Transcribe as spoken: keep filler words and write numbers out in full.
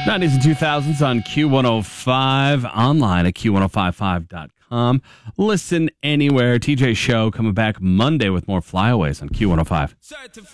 nineties and two thousands on Q one oh five, online at Q ten fifty-five dot com. Listen anywhere. T J Show coming back Monday with more flyaways on Q one oh five.